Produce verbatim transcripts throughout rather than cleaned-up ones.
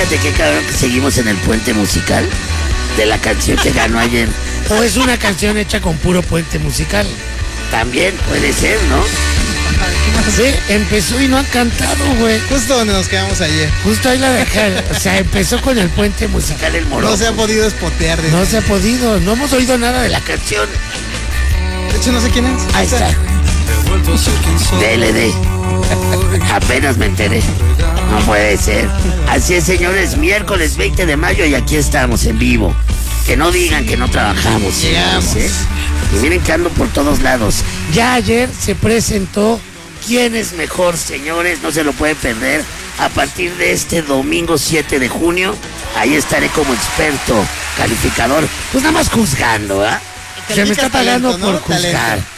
fíjate qué cabrón que seguimos en el puente musical de la canción que ganó ayer. O es una canción hecha con puro puente musical. También puede ser, ¿no? Sí, empezó y no ha cantado, güey. Justo donde nos quedamos ayer. Justo ahí la dejaron. O sea, empezó con el puente musical el Morocco. No se ha podido espotear. De no se ha podido. No hemos oído nada de la canción. De hecho, no sé quién es. Ahí está. D L D. Apenas me enteré. No puede ser. Así es, señores. Miércoles veinte de mayo y aquí estamos en vivo. Que no digan que no trabajamos. Llegamos. ¿eh? Y miren que ando por todos lados. Ya ayer se presentó ¿Quién es mejor, señores? No se lo pueden perder. A partir de este domingo siete de junio, ahí estaré como experto calificador. Pues nada más juzgando, ¿ah? ¿eh? Se me está pagando talento, ¿no? por juzgar. Talento.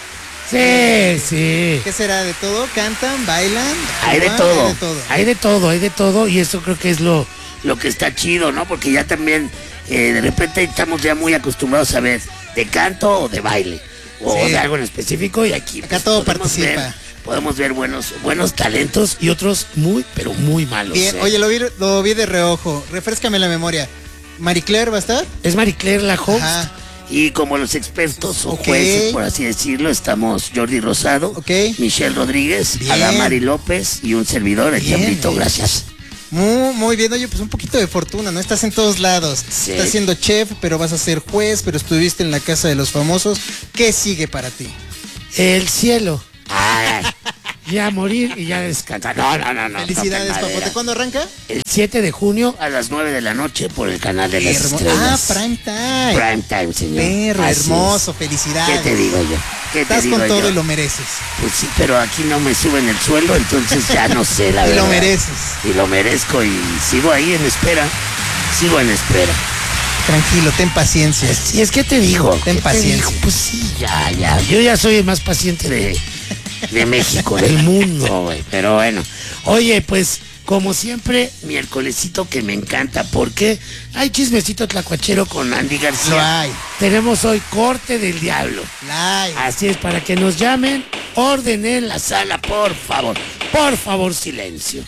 Sí, sí. ¿Qué será? ¿De todo? ¿Cantan? ¿Bailan? Hay de todo. Hay de todo. Hay de todo, hay de todo. Y eso creo que es lo... Lo que está chido, ¿no? Porque ya también, eh, de repente estamos ya muy acostumbrados a ver de canto o de baile. O Sí. de algo en específico. Y aquí Acá pues, todo podemos participa. ver, podemos ver buenos, buenos talentos. Y otros muy, pero muy malos. Bien, ¿eh? oye, lo vi, lo vi de reojo. Refréscame la memoria. ¿Marie Claire va a estar? Es Marie Claire la host. Ajá. Y como los expertos o Ok. jueces, por así decirlo, estamos Jordi Rosado, Ok. Michelle Rodríguez, Bien. Adamari López y un servidor, el Bien, Diablito. bien. Gracias. Muy, muy bien. Oye, pues un poquito de fortuna, ¿no? Estás en todos lados. Sí. Estás siendo chef, pero vas a ser juez, pero estuviste en la casa de los famosos. ¿Qué sigue para ti? El cielo. Ay, Ya morir y ya descansar. no, no, no, no. Felicidades, toquen madera. papote. ¿Cuándo arranca? El siete de junio. A las nueve de la noche por el canal de las Hermo- estrellas. ah, prime time. Prime time, señor. Perro, Así hermoso, es. felicidades. ¿Qué te digo yo? ¿Qué te Estás digo con todo yo? y lo mereces. Pues sí, pero aquí no me suben el sueldo, entonces ya no sé la Y verdad. lo mereces. Y lo merezco y sigo ahí en espera. Sigo en espera. Tranquilo, ten paciencia. Y es que te digo. Ten ¿qué te paciencia. digo? Pues sí, ya, ya. Yo ya soy el más paciente de, De México, del del mundo. mundo, güey. Pero bueno. Oye, pues, como siempre, Miércolesito que me encanta porque hay chismecito tlacuachero con Andy Lo García. hay. tenemos hoy corte del diablo. La hay. Así es, para que nos llamen, ordenen la Sala, por favor. Por favor, silencio.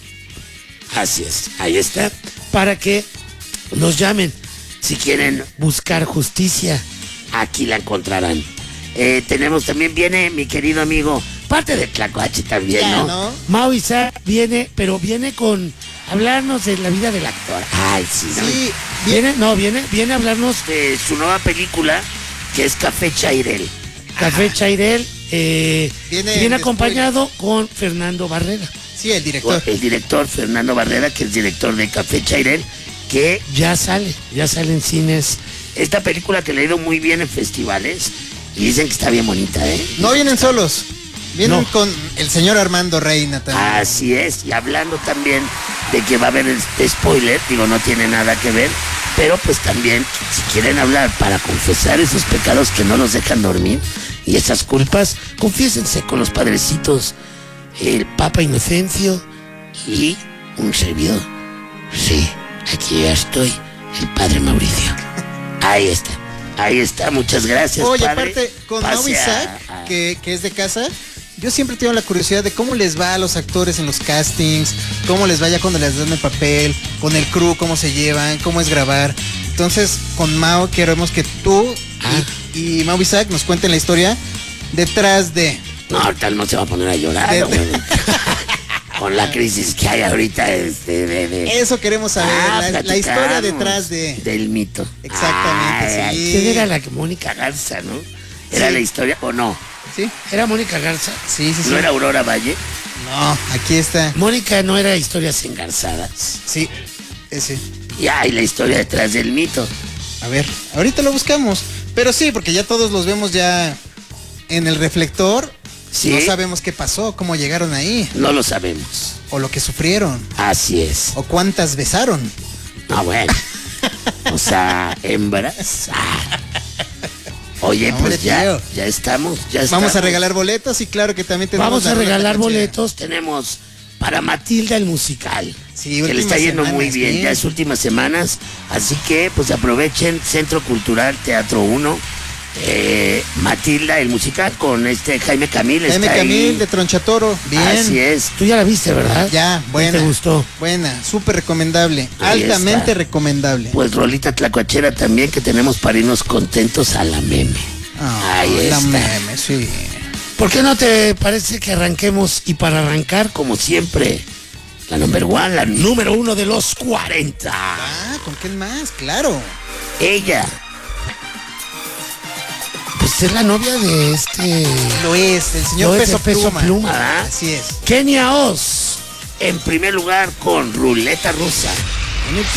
Así es, ahí está. Para que nos llamen. Si quieren, Buscar justicia. aquí la encontrarán. Eh, tenemos también, viene mi querido amigo, parte de Tlacuache también, Ya, ¿no? ¿no? Mau Isaac viene, pero viene con hablarnos de la vida del actor. Ay, sí, ¿no? Sí, bien. Viene, no, viene, viene a hablarnos de De su nueva película, que es Café Chairel. Café Chairel. Eh, Viene y viene después. acompañado con Fernando Barrera. Sí, el director. El director Fernando Barrera, que es director de Café Chairel, que Ya sale, ya sale en cines. esta película que le ha ido muy bien en festivales y dicen que está bien bonita, ¿eh? No vienen solos. Vienen No. con el señor Armando Reina también. Así es, y hablando también de que va a haber este spoiler, digo, no tiene nada que ver, pero pues también, si quieren hablar para confesar esos pecados que no los dejan dormir y esas culpas, confiésense con los padrecitos, el Papa Inocencio y un servidor. Sí, aquí ya estoy, el Padre Mauricio. Ahí está, ahí está, muchas gracias, Oye, padre. aparte, con Pase Mau a- Isaac, a- que, que es de casa, yo siempre tengo la curiosidad de cómo les va a los actores en los castings, cómo les va ya cuando les dan el papel, con el crew, cómo se llevan, cómo es grabar. Entonces, con Mau queremos que tú Ah. y, y Mau Isaac nos cuenten la historia detrás de... No, ahorita no se va a poner a llorar, De- güey. Con la crisis que hay ahorita este, de, de- Eso queremos saber, Ah, la, la platicamos historia detrás de... del mito. Exactamente, Ay, sí. ¿Quién era la que Mónica Garza, ¿no? ¿Era Sí. la historia o no? ¿Sí? Era Mónica Garza? Sí, sí, sí. ¿No era Aurora Valle? No, aquí está. Mónica no era historias engarzadas. Sí, ese. Y hay la historia detrás del mito. A ver, ahorita lo buscamos. Pero sí, porque ya todos los vemos ya en el reflector. Sí. No sabemos qué pasó, cómo llegaron ahí, No lo sabemos. o lo que sufrieron, Así es. o cuántas besaron. Ah, bueno. O sea, hembras. Ah. Oye, Hombre, pues ya, tío. ya estamos, ya Vamos estamos. a regalar boletos y claro que también tenemos Vamos la a rola regalar canchera. boletos. Tenemos para Matilda el musical. Sí, que le está últimas yendo muy semanas, bien, bien. ya es últimas semanas. Así que pues aprovechen Centro Cultural Teatro uno Eh, Matilda, el musical con este Jaime Camil. Jaime está Camil ahí. de Tronchatoro. Bien. Así es. Tú ya la viste, ¿verdad? Ya, buena. ¿Te gustó? Buena, súper recomendable. Ahí Altamente está. recomendable. Pues rolita tlacuachera también que tenemos para irnos contentos a la meme. Ah, Ahí la está. meme, sí. ¿Por qué no te parece que arranquemos? Y para arrancar, Como siempre, la number one, la número uno de los cuarenta. Ah, ¿con quién más? Claro. Ella. pues es la novia de este Lo es, el señor Lo es Peso, de Peso Pluma. Pluma. ¿verdad? Así es. Kenia Oz. En primer lugar con Ruleta Rusa. En el